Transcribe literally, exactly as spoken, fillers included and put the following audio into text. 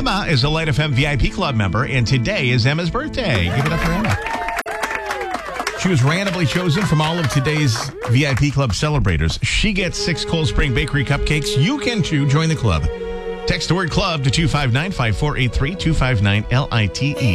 Emma is a Light F M V I P Club member, and today is Emma's birthday. Give it up for Emma. She was randomly chosen from all of today's V I P Club celebrators. She gets six Cold Spring Bakery cupcakes. You can too. Join the club. Text the word club to two five nine, five four eight three, two five nine L I T E.